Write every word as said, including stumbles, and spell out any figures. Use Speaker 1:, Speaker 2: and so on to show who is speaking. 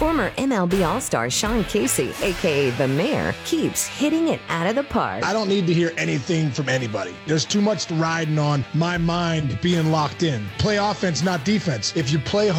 Speaker 1: Former M L B All-Star Sean Casey, a k a. The Mayor, keeps hitting it out of the park.
Speaker 2: I don't need to hear anything from anybody. There's too much riding on my mind being locked in. Play offense, not defense. If you play